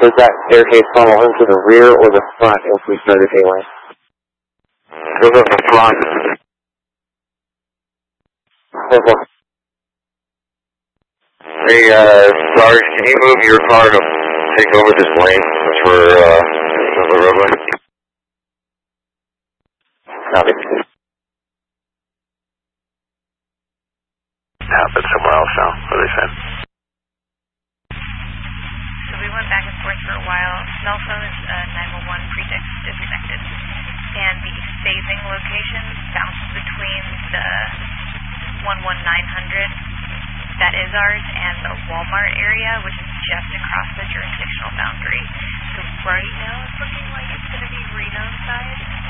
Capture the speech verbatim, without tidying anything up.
Does that staircase funnel into the rear or the front if we started hailing? Goes up the front. Purple. Hey, uh, Sarge, can you move your car to take over this lane for, uh, the roadway? Copy. Happened somewhere else now, what are they saying? So we went back and forth for a while. Cell phones, uh, nine one one prefix disconnected. And the phasing location bounced between the one one nine hundred, that is ours, and the Walmart area, which is just across the jurisdictional boundary. So right now it's looking like it's going to be Reno's side.